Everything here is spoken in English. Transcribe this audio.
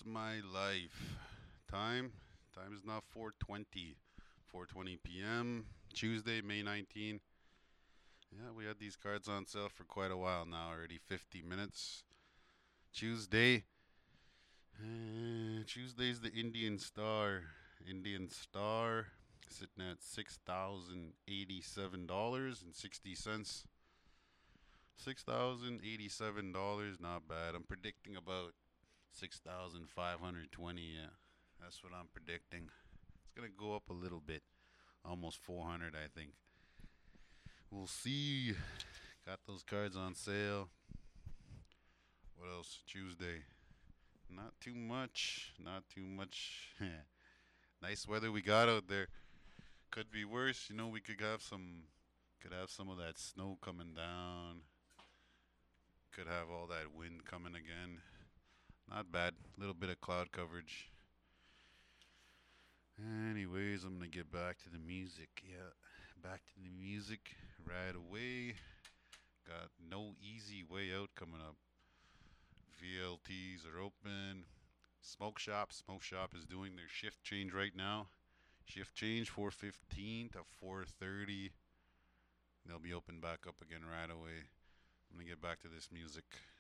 What's my life? Time? Time is now 4:20. 4:20 p.m. Tuesday, May 19. Yeah, we had these cards on sale for quite a while now, already 50 minutes. Tuesday. Tuesday's the Indian Star. Indian Star sitting at $6,087.60. $6,087, not bad. I'm predicting about 6,520. Yeah, that's what I'm predicting. It's gonna go up a little bit, almost 400, I think. We'll see. Got those cards on sale. What else? Tuesday. Not too much. Not too much. Nice weather we got out there. Could be worse. We could have some of that snow coming down. Could have all that wind coming again. Not bad. A little bit of cloud coverage. Anyways, I'm gonna get back to the music. Yeah, back to the music right away. Got No Easy Way Out coming up. VLTs are open. Smoke Shop is doing their shift change right now. Shift change 4:15 to 4:30. They'll be open back up again right away. I'm gonna get back to this music.